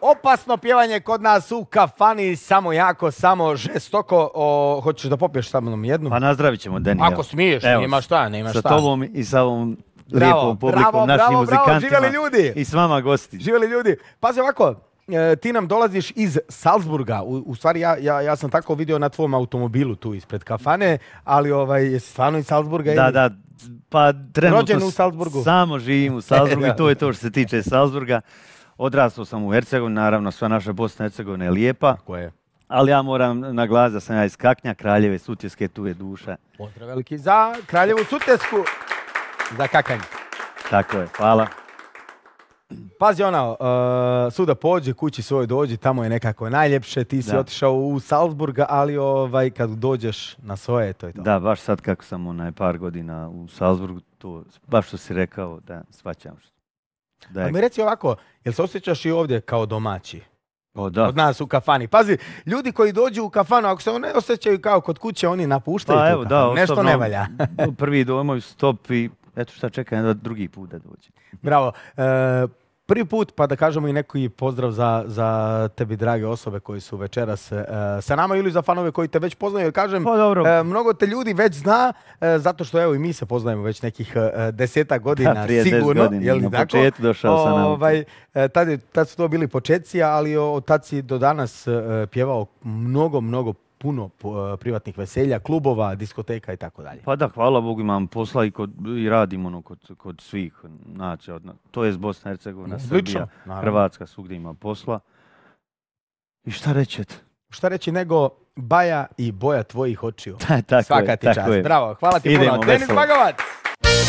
Opasno pjevanje kod nas u kafani, samo jako, samo žestoko. Hoćeš da popiješ sa mnom jednu? Pa nazdravit ćemo, Deni. Ako smiješ, nema šta. Sa tobom i sa ovom lijepom publikom, našim muzikantima. Živjeli ljudi! I s vama gosti. Živjeli ljudi. Pazi ovako, ti nam dolaziš iz Salzburga. U stvari, ja sam tako vidio na tvom automobilu tu ispred kafane, ali jesi stvarno iz Salzburga? Da, pa trenutno rođen u Salzburgu. Samo živim u Salzburgu i to je to što se tiče Salzburga. Odrastao sam u Hercegovini, naravno sva naša Bosna i Hercegovina je lijepa. Tako je. Ali ja moram naglasiti da sam ja iz Kaknja, Kraljeve Sutjeske, tu je duša. Pozdrav veliki za Kraljevu Sutjesku, za Kakanje. Tako je, hvala. Pazi suda pođi, kući svoj dođi, tamo je nekako najljepše, ti si otišao u Salzburga, ali kad dođeš na svoje, to je to. Da, baš sad kako sam par godina u Salzburgu, to baš što si rekao, da shvaćam. Ali mi reci ovako, jel se osjećaš i ovdje kao domaći? Da. Od nas u kafani. Pazi, ljudi koji dođu u kafanu, ako se ne osjećaju kao kod kuće, oni napuštaju tu kafanu. Nešto ne valja. Prvi domovi stop i eto šta čekam da drugi put da dođe. Bravo. Prvi put, pa da kažemo i neki pozdrav za tebi, drage osobe koji su večeras sa nama ili za fanove koji te već poznaju. Jer kažem, mnogo te ljudi već zna, zato što evo i mi se poznajemo već nekih 10 godina, prije sigurno. 10 godina, na početku došao sa nama. Tad su to bili početci, ali od tad si do danas pjevao mnogo puno privatnih veselja, klubova, diskoteka i tako dalje. Pa da, hvala Bogu, imam posla i radim kod svih nacija. To je Bosna i Hercegovina, Srbija, Hrvatska, svugdje ima posla. I šta rećete? Šta reći nego baja i boja tvojih očiju. Tako Svaka ti čast. Bravo, hvala ti puno. Denis Bagovac!